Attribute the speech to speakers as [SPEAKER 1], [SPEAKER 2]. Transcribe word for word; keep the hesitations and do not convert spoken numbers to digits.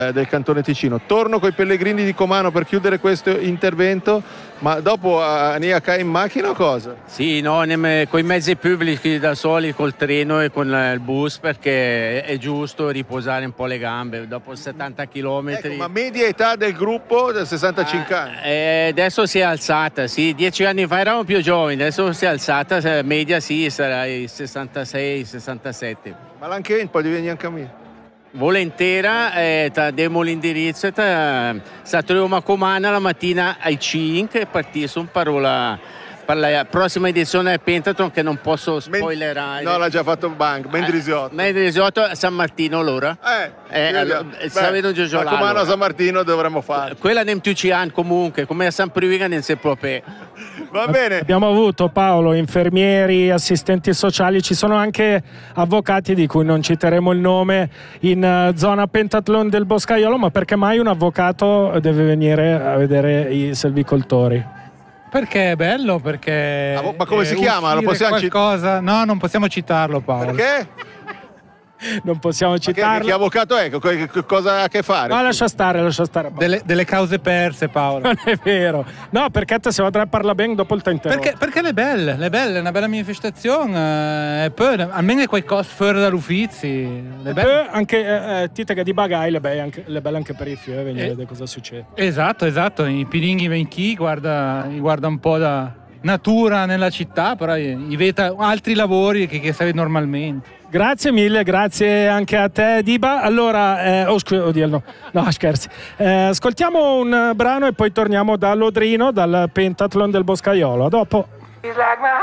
[SPEAKER 1] del Cantone Ticino. Torno coi pellegrini di Comano per chiudere questo intervento, ma dopo andiamo in macchina o cosa?
[SPEAKER 2] Sì, no, con i mezzi pubblici da soli, col treno e con il bus, perché è giusto riposare un po' le gambe dopo settanta chilometri.
[SPEAKER 1] Ecco, ma media età del gruppo del sessantacinque anni?
[SPEAKER 2] Eh, adesso si è alzata, sì, dieci anni fa eravamo più giovani, adesso si è alzata, media sì, sarà i sessantasei sessantasette.
[SPEAKER 1] Ma l'anche poi devi venire anche a me.
[SPEAKER 2] Volentiera, eh, diamo l'indirizzo, sta troviamo a Comana la mattina alle cinque e partire su parola per la prossima edizione del Pentathlon che non posso spoilerare.
[SPEAKER 1] No, l'ha già fatto Bank, Mendrisiotto.
[SPEAKER 2] Eh, Mendrisiotto a San Martino allora?
[SPEAKER 1] Eh,
[SPEAKER 2] eh allora, Beh, giù
[SPEAKER 1] a Comano a San Martino dovremmo fare.
[SPEAKER 2] Quella nem tutti anni comunque, come a San Priviga non si può per.
[SPEAKER 1] Va bene.
[SPEAKER 3] Abbiamo avuto, Paolo, infermieri, assistenti sociali, ci sono anche avvocati di cui non citeremo il nome in uh, zona Pentathlon del Boscaiolo, ma perché mai un avvocato deve venire a vedere i selvicoltori?
[SPEAKER 4] Perché è bello, perché...
[SPEAKER 1] Ah, ma come si chiama? Lo possiamo
[SPEAKER 4] qualcosa... No, non possiamo citarlo, Paolo.
[SPEAKER 1] Perché?
[SPEAKER 3] Non possiamo citarlo.
[SPEAKER 1] Che, che avvocato è? Che cosa ha a che fare?
[SPEAKER 3] No, lascia stare, lascia stare.
[SPEAKER 4] Delle, delle cause perse, Paolo.
[SPEAKER 3] Non è vero. No, perché te se vadrai a parlare bene dopo il tempo.
[SPEAKER 4] Perché, perché le belle, le belle, una bella manifestazione. E poi almeno qualcosa fuori dall'ufficio.
[SPEAKER 3] E poi anche eh, Tite che di bagai, le belle anche, le belle anche per i fiori, venire a vedere cosa succede.
[SPEAKER 4] Esatto, esatto. I piringhi venchi, guarda, guarda un po' da natura nella città, però i veta altri lavori che, che sai normalmente.
[SPEAKER 3] Grazie mille, grazie anche a te Diba. Allora, eh, oh, scusa, oddio, no, no scherzi. Eh, ascoltiamo un brano e poi torniamo da Lodrino, dal Pentathlon del Boscaiolo. A dopo.